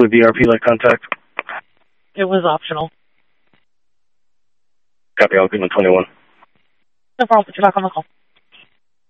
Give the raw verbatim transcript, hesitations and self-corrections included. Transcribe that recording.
with V R P like contact? It was optional. Copy, I'll give him twenty-one. No problem. Put you back on the call.